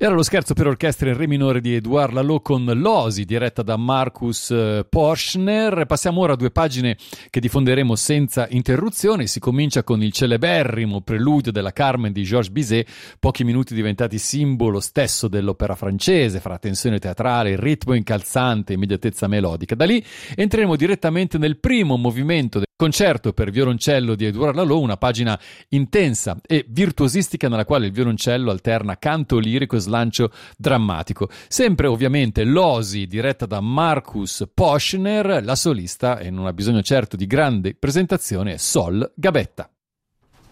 Era lo scherzo per orchestra in re minore di Édouard Lalo con L'Osi, diretta da Markus Porschner. Passiamo ora a due pagine che diffonderemo senza interruzioni. Si comincia con il celeberrimo preludio della Carmen di Georges Bizet, pochi minuti diventati simbolo stesso dell'opera francese, fra tensione teatrale, ritmo incalzante e immediatezza melodica. Da lì entreremo direttamente nel primo movimento del concerto per violoncello di Édouard Lalo, una pagina intensa e virtuosistica nella quale il violoncello alterna canto lirico e slancio drammatico. Sempre ovviamente L'Osi, diretta da Markus Porschner. La solista, e non ha bisogno certo di grande presentazione, è Sol Gabetta.